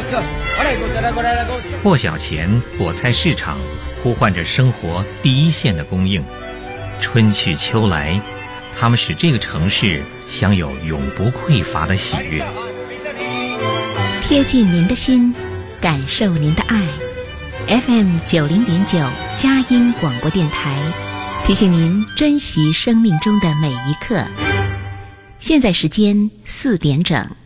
破晓前，果菜市场呼唤着生活第一线的供应。春去秋来，它们使这个城市享有永不匮乏的喜悦。 贴近您的心，感受您的爱。FM90.9佳音广播电台提醒您珍惜生命中的每一刻。现在时间4点整。